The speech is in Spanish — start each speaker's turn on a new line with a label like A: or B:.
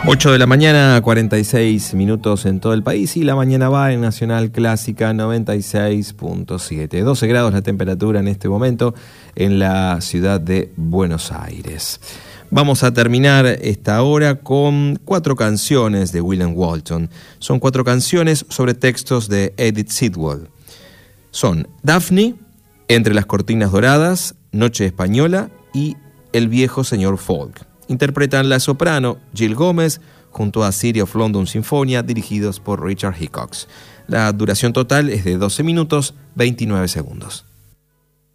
A: 8 de la mañana, 46 minutos en todo el país, y la mañana va en Nacional Clásica 96.7. 12 grados la temperatura en este momento en la ciudad de Buenos Aires. Vamos a terminar esta hora con 4 canciones de William Walton. Son 4 canciones sobre textos de Edith Sitwell. Son Daphne, Entre las cortinas doradas, Noche española y El viejo señor Folk. Interpretan la soprano Jill Gómez junto a City of London Sinfonia, dirigidos por Richard Hickox. La duración total es de 12 minutos 29 segundos.